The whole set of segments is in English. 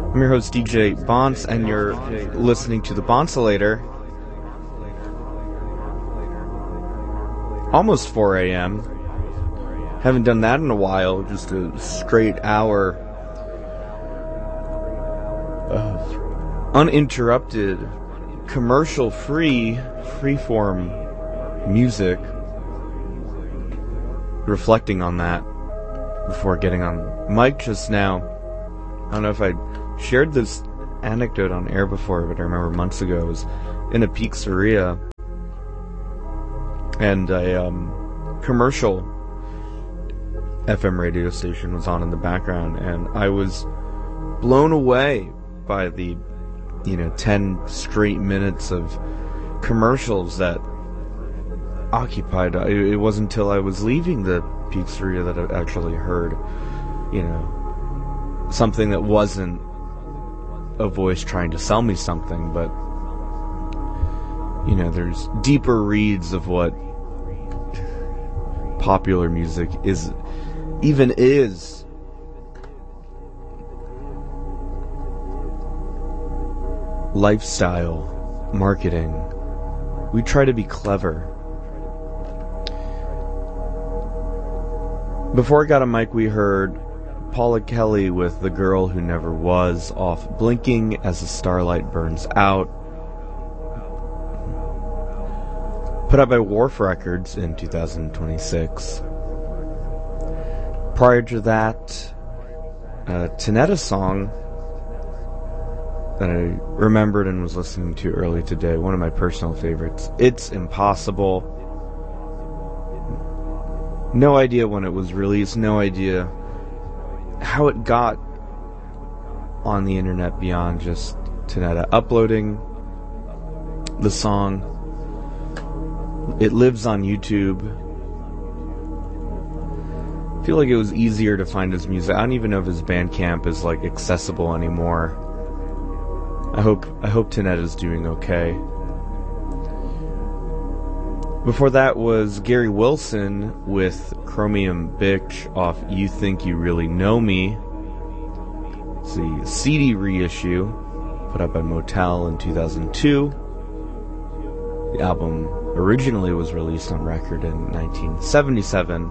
I'm your host, DJ Bonce, and you're listening to The Bonsolator. Almost 4 a.m. Haven't done that in a while, just a straight hour of uninterrupted, commercial-free, freeform music. Reflecting on that before getting on mic just now. I don't know if I shared this anecdote on air before, but I remember months ago I was in a pizzeria and a commercial FM radio station was on in the background, and I was blown away by the 10 straight minutes of commercials that occupied. It wasn't until I was leaving the pizzeria that I actually heard something that wasn't a voice trying to sell me something, but there's deeper reads of what popular music is. Lifestyle marketing. We try to be clever. Before I got a mic, we heard Paula Kelly with The Girl Who Never Was off Blinking as the Starlight Burns Out, put out by Wharf Records in 2026. Prior to that, a Tanetta song that I remembered and was listening to early today, one of my personal favorites, It's Impossible. No idea when it was released, no idea how it got on the internet beyond just Tanetta uploading the song. It lives on YouTube. I feel like it was easier to find his music. I don't even know if his Bandcamp is accessible anymore. I hope Tanetta's doing okay. Before that was Gary Wilson with Chromium Bitch off You Think You Really Know Me. It's the CD reissue put out by Motel in 2002. The album originally was released on record in 1977.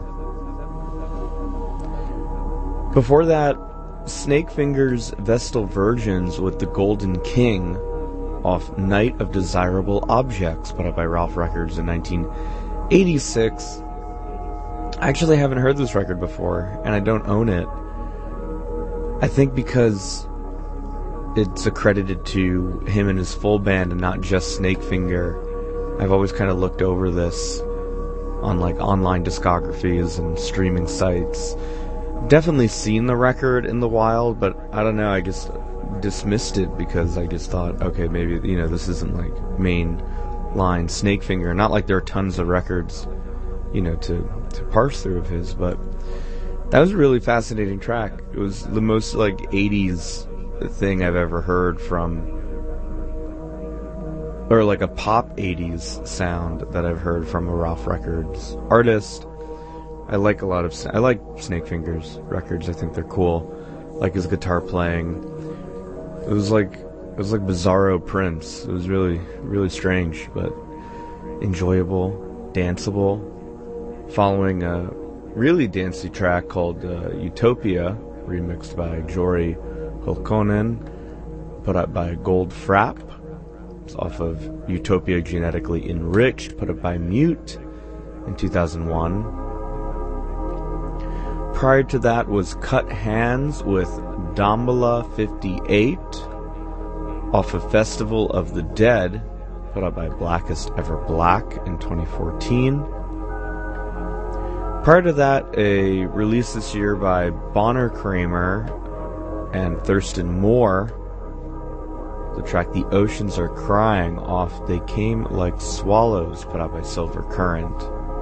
Before that, Snakefinger's Vestal Virgins with The Golden King off Night of Desirable Objects, put out by Ralph Records in 1986. I actually haven't heard this record before, and I don't own it. I think because it's accredited to him and his full band and not just Snakefinger. I've always kind of looked over this on online discographies and streaming sites. Definitely seen the record in the wild, but I don't know, I just dismissed it because I just thought, okay, maybe this isn't main line Snakefinger. Not like there are tons of records to parse through of his, but that was a really fascinating track. It was the most 80s thing I've ever heard from, or a pop 80s sound that I've heard from a Ralph Records artist. I like Snakefinger's records. I think they're cool. Like his guitar playing. It was like Bizarro Prince. It was really, really strange, but enjoyable, danceable. Following a really dancey track called Utopia, remixed by Jori Hulkkonen, put out by Gold Frapp. It's off of Utopia Genetically Enriched, put up by Mute in 2001. Prior to that was Cut Hands with Dambala 58 off of Festival of the Dead, put out by Blackest Ever Black in 2014. Prior to that, a release this year by Bonner Kramer and Thurston Moore, the track The Oceans Are Crying off They Came Like Swallows, put out by Silver Current.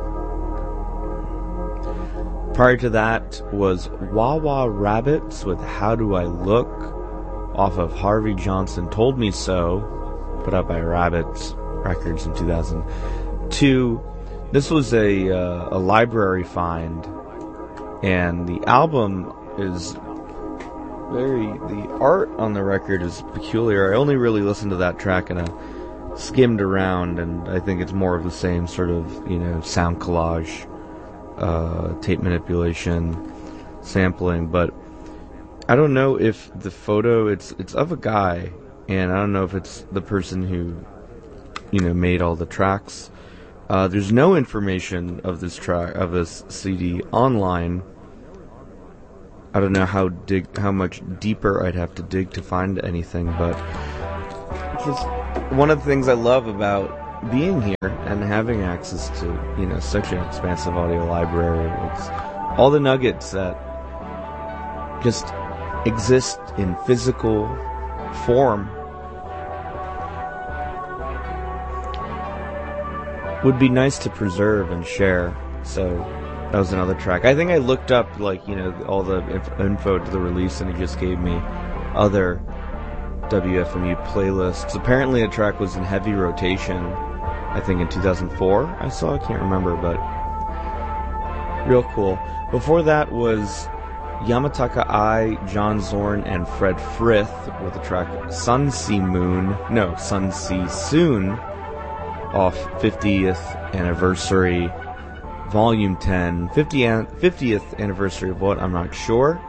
Prior to that was Wawa Rabbits with How Do I Look off of Harvey Johnson Told Me So, put out by Rabbits Records in 2002. This was a library find, and the album is the art on the record is peculiar. I only really listened to that track and I skimmed around, and I think it's more of the same sort of, sound collage, tape manipulation, sampling, but I don't know if the photo, it's of a guy, and I don't know if it's the person who, made all the tracks. There's no information of this CD online. I don't know how much deeper I'd have to dig to find anything, but just one of the things I love about being here and having access to, such an expansive audio library, it's all the nuggets that just exist in physical form would be nice to preserve and share. So that was another track. I think I looked up all the info to the release, and it just gave me other WFMU playlists. Apparently a track was in heavy rotation, I think in 2004 I can't remember, but real cool. Before that was Yamataka I, John Zorn, and Fred Frith with the track Sun See Soon off 50th Anniversary Volume 10. 50th Anniversary of what? I'm not sure.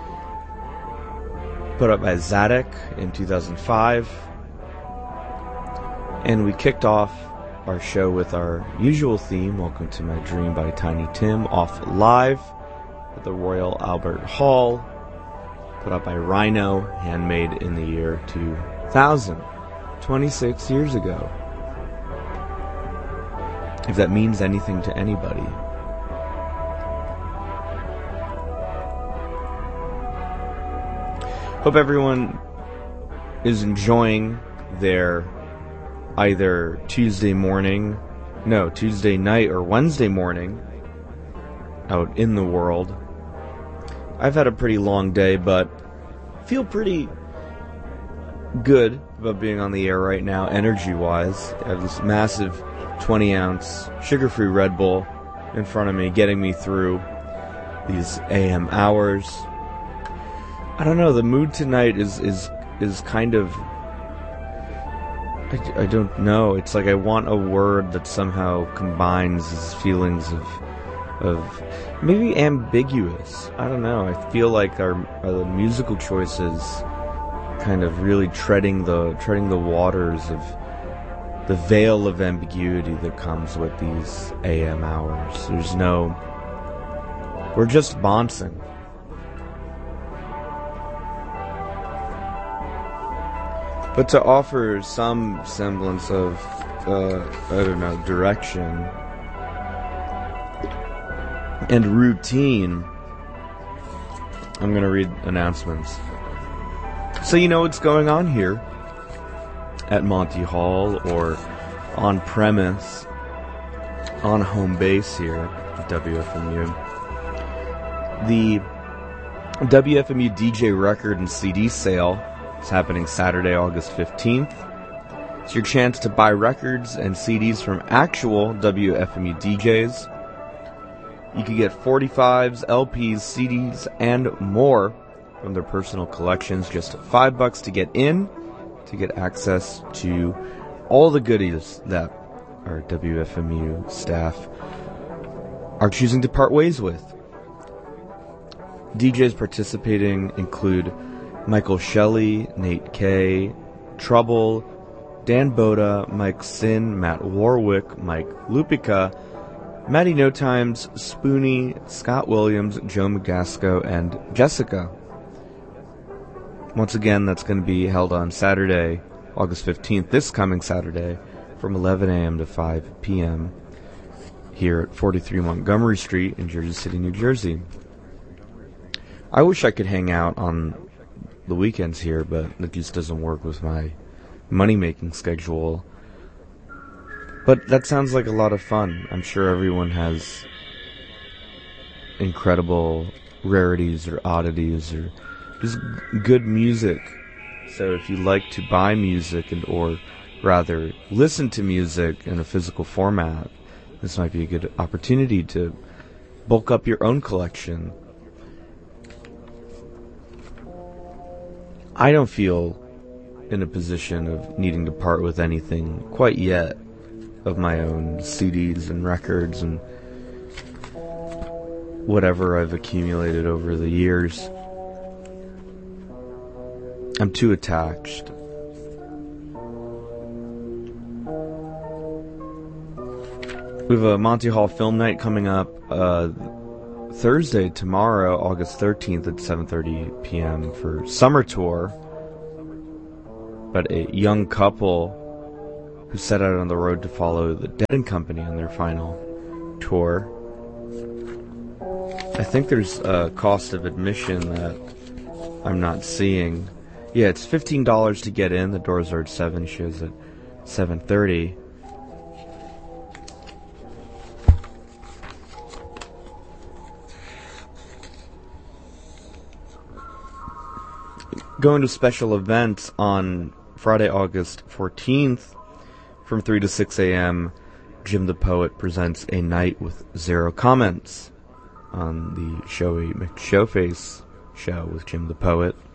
Put up by Zadek in 2005. And we kicked off our show with our usual theme, Welcome to My Dream by Tiny Tim, off live at the Royal Albert Hall, put up by Rhino, handmade in the year 2000, 26 years ago. If that means anything to anybody. Hope everyone is enjoying their either Tuesday night or Wednesday morning out in the world. I've had a pretty long day, but feel pretty good about being on the air right now, energy-wise. I have this massive 20-ounce sugar-free Red Bull in front of me, getting me through these AM hours. I don't know, the mood tonight is kind of... I don't know. It's like I want a word that somehow combines these feelings of maybe ambiguous. I don't know. I feel like our musical choices kind of really treading the waters of the veil of ambiguity that comes with these AM hours. We're just bouncing. But to offer some semblance of, direction and routine, I'm going to read announcements. So you know what's going on here at Monty Hall, or on premise, on home base here at WFMU. The WFMU DJ record and CD sale is happening Saturday, August 15th. It's your chance to buy records and CDs from actual WFMU DJs. You can get 45s, LPs, CDs, and more from their personal collections. Just $5 to get in, to get access to all the goodies that our WFMU staff are choosing to part ways with. DJs participating include Michael Shelley, Nate Kay, Trouble, Dan Boda, Mike Sin, Matt Warwick, Mike Lupica, Matty No Times, Spoonie, Scott Williams, Joe Magasco, and Jessica. Once again, that's going to be held on Saturday, August 15th, this coming Saturday, from 11 a.m. to 5 p.m. here at 43 Montgomery Street in Jersey City, New Jersey. I wish I could hang out on the weekends here, but it just doesn't work with my money-making schedule. But that sounds like a lot of fun. I'm sure everyone has incredible rarities or oddities or just good music. So if you like to buy music or rather listen to music in a physical format, this might be a good opportunity to bulk up your own collection. I don't feel in a position of needing to part with anything quite yet of my own CDs and records and whatever I've accumulated over the years. I'm too attached. We have a Monty Hall film night coming up Thursday, tomorrow, August 13th at 7:30 p.m. for Summer Tour. But a young couple who set out on the road to follow the Dead & Company on their final tour. I think there's a cost of admission that I'm not seeing. Yeah, it's $15 to get in. The doors are at 7, shows at 7:30. Going to special events on Friday, August 14th from 3 to 6 a.m. Jim the Poet presents A Night with Zero Comments on the Showy McShowface show with Jim the Poet.